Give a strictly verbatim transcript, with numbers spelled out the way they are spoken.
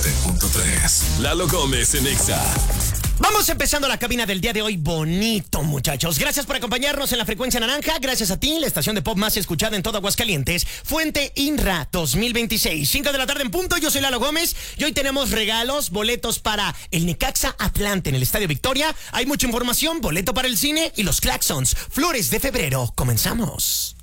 siete punto tres. Lalo Gómez en Exa. Vamos empezando la cabina del día de hoy bonito, muchachos. Gracias por acompañarnos en la frecuencia naranja. Gracias a ti, la estación de pop más escuchada en todo Aguascalientes. Fuente INRA dos mil veintiséis. cinco de la tarde en punto. Yo soy Lalo Gómez y hoy tenemos regalos, boletos para el Necaxa Atlante en el Estadio Victoria. Hay mucha información, boleto para el cine y los Claxons. Flores de febrero. Comenzamos.